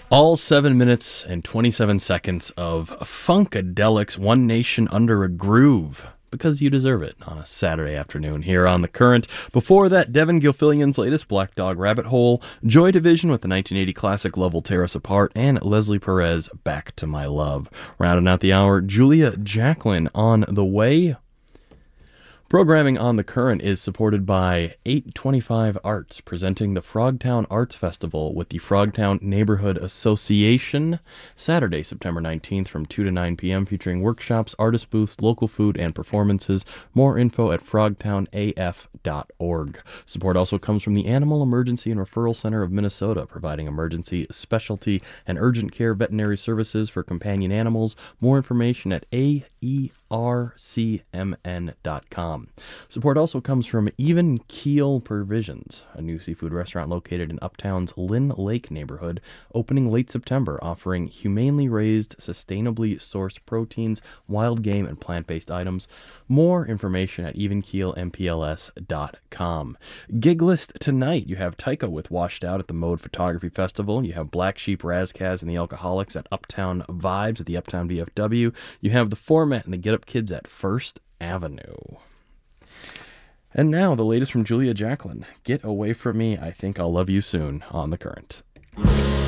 All 7 minutes and 27 seconds of Funkadelics, One Nation Under a Groove, because you deserve it on a Saturday afternoon here on The Current. Before that, Devin Gilfillian's latest Black Dog Rabbit Hole, Joy Division with the 1980 classic Love Will Tear Us Apart, and Leslie Perez, Back to My Love. Rounding out the hour, Julia Jacklin on the way. Programming on The Current is supported by 825 Arts, presenting the Frogtown Arts Festival with the Frogtown Neighborhood Association, Saturday, September 19th from 2 to 9 p.m., featuring workshops, artist booths, local food, and performances. More info at frogtownaf.org. Support also comes from the Animal Emergency and Referral Center of Minnesota, providing emergency, specialty, and urgent care veterinary services for companion animals. More information at aercmn.com. Support also comes from Even Keel Provisions, a new seafood restaurant located in Uptown's Lynn Lake neighborhood, opening late September, offering humanely raised, sustainably sourced proteins, wild game, and plant-based items. More information at evenkeelmpls.com. Gig list tonight, you have Tycho with Washed Out at the Mode Photography Festival. You have Black Sheep, Razkaz, and the Alcoholics at Uptown Vibes at the Uptown VFW. You have The Format and the Get Up Kids at First Avenue. And now, the latest from Julia Jacklin. Get Away From Me, I Think I'll Love You Soon on The Current.